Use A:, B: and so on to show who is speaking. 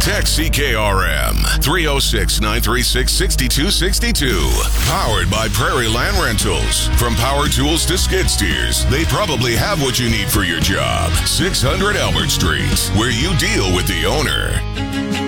A: Text CKRM 306-936-6262. Powered by Prairie Land Rentals. From power tools to skid steers, they probably have what you need for your job. 600 Albert Street, where you deal with the owner.